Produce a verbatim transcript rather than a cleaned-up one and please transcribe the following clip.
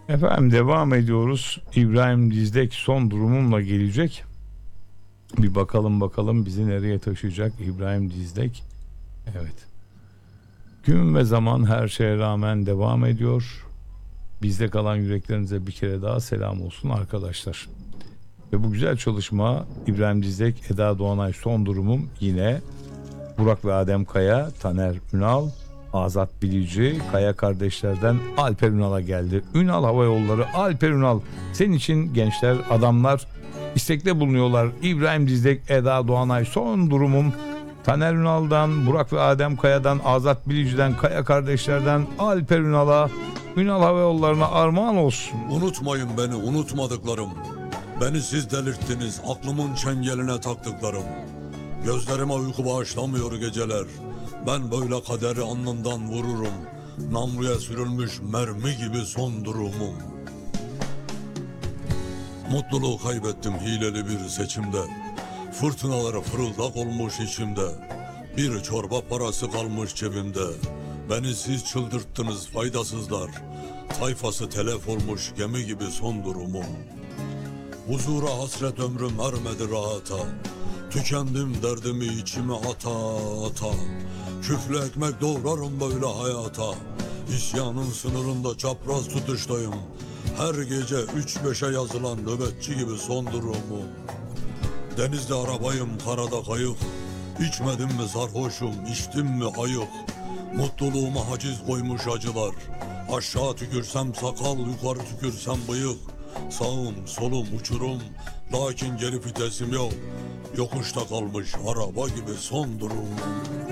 Efendim devam ediyoruz. İbrahim Dizdek son durumumla gelecek. Bir bakalım bakalım bizi nereye taşıyacak İbrahim Dizdek. Evet. Gün ve zaman her şeye rağmen devam ediyor. Bizde kalan yüreklerinize bir kere daha selam olsun arkadaşlar. Ve bu güzel çalışma İbrahim Dizdek, Eda Doğanay son durumum yine Burak ve Adem Kaya, Taner Ünal, Azat Bilici, Kaya kardeşlerden Alper Ünal'a geldi. Ünal Hava Yolları, Alper Ünal. Senin için gençler, adamlar istekte bulunuyorlar. İbrahim Dizdek, Eda Doğanay son durumum. Taner Ünal'dan, Burak ve Adem Kaya'dan, Azat Bilici'den, Kaya kardeşlerden Alper Ünal'a, Ünal Hava Yolları'na armağan olsun. Unutmayın beni, unutmadıklarım. Beni siz delirttiniz, aklımın çengeline taktıklarım. Gözlerime uyku bağışlamıyor geceler. Ben böyle kaderi alnından vururum. Namluya sürülmüş mermi gibi son durumum. Mutluluğu kaybettim hileli bir seçimde. Fırtınaları fırıldak olmuş içimde. Bir çorba parası kalmış cebimde. Beni siz çıldırttınız faydasızlar. Tayfası telef olmuş gemi gibi son durumum. Huzura hasret ömrüm ermedi rahata. Tükendim derdimi içime ata ata. Küflü ekmek doğrarım böyle hayata. İsyanın sınırında çapraz tutuştayım. Her gece üç beşe yazılan nöbetçi gibi son durumum. Denizde arabayım, karada kayık. İçmedim mi sarhoşum, içtim mi ayık. Mutluluğuma haciz koymuş acılar. Aşağı tükürsem sakal, yukarı tükürsem bıyık. Sağım solum uçurum, lakin geri vitesim yok. Yokuşta kalmış araba gibi son durumum.